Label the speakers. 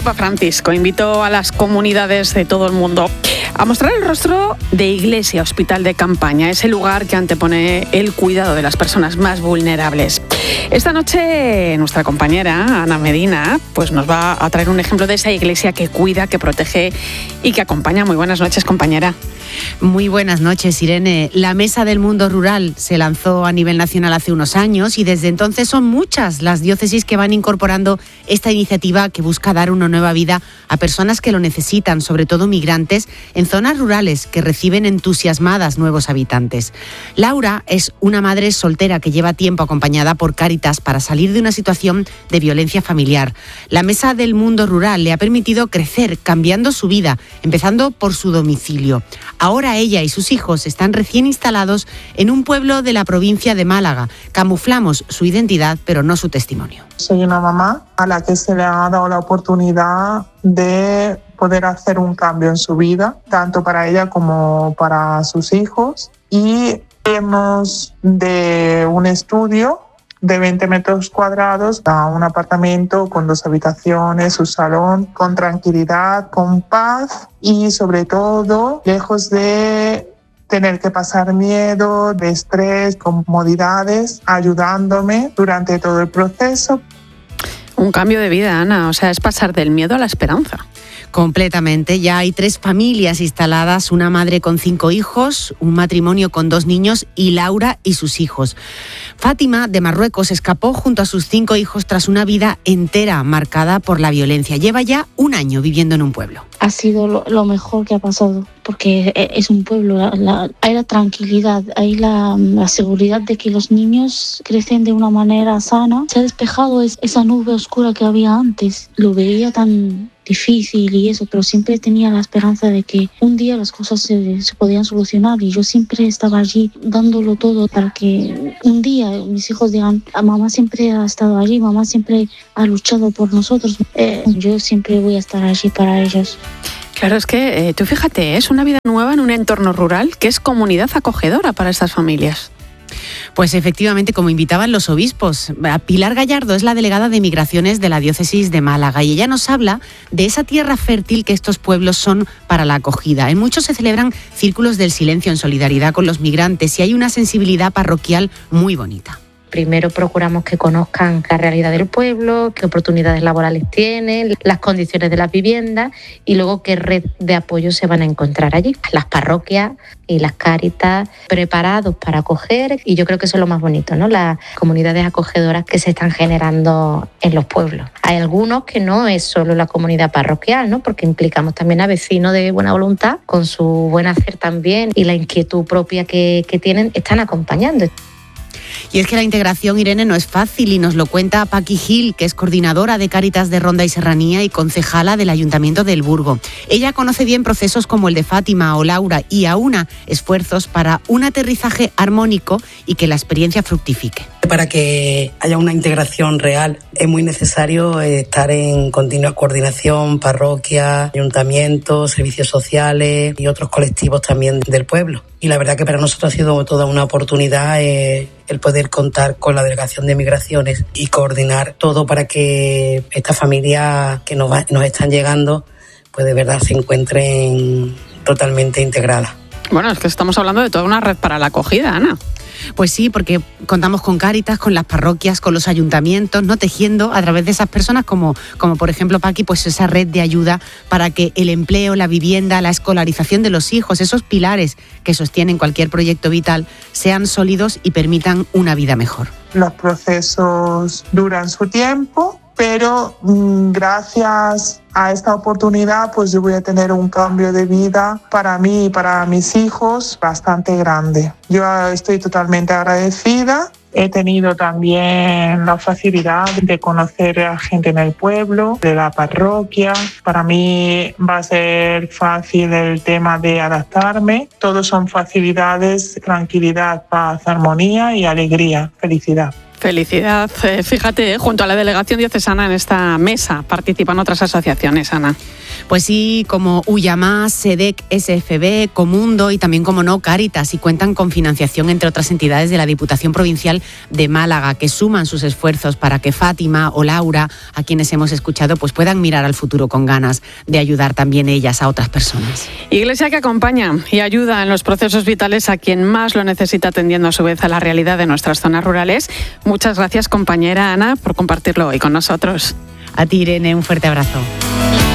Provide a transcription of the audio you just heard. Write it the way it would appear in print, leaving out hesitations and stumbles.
Speaker 1: Papa Francisco invitó a las comunidades de todo el mundo a mostrar el rostro de Iglesia Hospital de Campaña, ese lugar que antepone el cuidado de las personas más vulnerables. Esta noche nuestra compañera Ana Medina pues nos va a traer un ejemplo de esa iglesia que cuida, que protege y que acompaña. Muy buenas noches, compañera.
Speaker 2: Muy buenas noches, Irene. La Mesa del Mundo Rural se lanzó a nivel nacional hace unos años y desde entonces son muchas las diócesis que van incorporando esta iniciativa que busca dar una nueva vida a personas que lo necesitan, sobre todo migrantes, en zonas rurales que reciben entusiasmadas nuevos habitantes. Laura es una madre soltera que lleva tiempo acompañada por Cáritas para salir de una situación de violencia familiar. La Mesa del Mundo Rural le ha permitido crecer, cambiando su vida, empezando por su domicilio. Ahora ella y sus hijos están recién instalados en un pueblo de la provincia de Málaga. Camuflamos su identidad, pero no su testimonio.
Speaker 3: Soy una mamá a la que se le ha dado la oportunidad de poder hacer un cambio en su vida, tanto para ella como para sus hijos. Y irnos de un estudio de 20 metros cuadrados a un apartamento con 2 habitaciones, un salón, con tranquilidad, con paz y sobre todo lejos de tener que pasar miedo, de estrés, comodidades, ayudándome durante todo el proceso.
Speaker 1: Un cambio de vida, Ana, o sea, es pasar del miedo a la esperanza.
Speaker 2: Completamente. Ya hay 3 familias instaladas, una madre con 5 hijos, un matrimonio con 2 niños y Laura y sus hijos. Fátima, de Marruecos, escapó junto a sus 5 hijos tras una vida entera marcada por la violencia. Lleva ya un año viviendo en un pueblo.
Speaker 4: Ha sido lo mejor que ha pasado, porque es un pueblo, hay la tranquilidad, hay la seguridad de que los niños crecen de una manera sana. Se ha despejado esa nube oscura que había antes. Lo veía tan difícil y eso, pero siempre tenía la esperanza de que un día las cosas se podían solucionar y yo siempre estaba allí dándolo todo para que un día mis hijos digan: mamá siempre ha estado allí, mamá siempre ha luchado por nosotros, yo siempre voy a estar allí para ellos.
Speaker 1: Claro, es que tú fíjate, es una vida nueva en un entorno rural que es comunidad acogedora para estas familias.
Speaker 2: Pues efectivamente, como invitaban los obispos. Pilar Gallardo es la delegada de Migraciones de la diócesis de Málaga y ella nos habla de esa tierra fértil que estos pueblos son para la acogida. En muchos se celebran círculos del silencio en solidaridad con los migrantes y hay una sensibilidad parroquial muy bonita.
Speaker 5: Primero procuramos que conozcan la realidad del pueblo, qué oportunidades laborales tienen, las condiciones de las viviendas y luego qué red de apoyo se van a encontrar allí. Las parroquias y las Cáritas preparados para acoger, y yo creo que eso es lo más bonito, ¿no? Las comunidades acogedoras que se están generando en los pueblos. Hay algunos que no es solo la comunidad parroquial, ¿no? Porque implicamos también a vecinos de buena voluntad, con su buen hacer también y la inquietud propia que tienen, están acompañando.
Speaker 2: Y es que la integración, Irene, no es fácil y nos lo cuenta Paqui Gil, que es coordinadora de Cáritas de Ronda y Serranía y concejala del Ayuntamiento del Burgo. Ella conoce bien procesos como el de Fátima o Laura y aúna esfuerzos para un aterrizaje armónico y que la experiencia fructifique.
Speaker 6: Para que haya una integración real es muy necesario estar en continua coordinación, parroquia, ayuntamientos, servicios sociales y otros colectivos también del pueblo. Y la verdad que para nosotros ha sido toda una oportunidad el poder contar con la Delegación de Migraciones y coordinar todo para que estas familias que nos están llegando pues de verdad se encuentren totalmente integradas.
Speaker 1: Bueno, es que estamos hablando de toda una red para la acogida, Ana.
Speaker 2: Pues sí, porque contamos con Cáritas, con las parroquias, con los ayuntamientos, ¿no? Tejiendo a través de esas personas como por ejemplo Paqui, pues esa red de ayuda para que el empleo, la vivienda, la escolarización de los hijos, esos pilares que sostienen cualquier proyecto vital, sean sólidos y permitan una vida mejor.
Speaker 3: Los procesos duran su tiempo, pero gracias a esta oportunidad pues yo voy a tener un cambio de vida para mí y para mis hijos bastante grande. Yo estoy totalmente agradecida. He tenido también la facilidad de conocer a gente en el pueblo, de la parroquia. Para mí va a ser fácil el tema de adaptarme. Todos son facilidades, tranquilidad, paz, armonía y alegría, felicidad.
Speaker 1: Felicidad. Fíjate, junto a la delegación diocesana en esta mesa participan otras asociaciones, Ana.
Speaker 2: Pues sí, como Uyamás, SEDEC, SFB, Comundo y también, como no, Cáritas, y cuentan con financiación, entre otras entidades, de la Diputación Provincial de Málaga, que suman sus esfuerzos para que Fátima o Laura, a quienes hemos escuchado, pues puedan mirar al futuro con ganas de ayudar también ellas a otras personas.
Speaker 1: Iglesia que acompaña y ayuda en los procesos vitales a quien más lo necesita, atendiendo a su vez a la realidad de nuestras zonas rurales. Muchas gracias, compañera Ana, por compartirlo hoy con nosotros.
Speaker 2: A ti, Irene, un fuerte abrazo.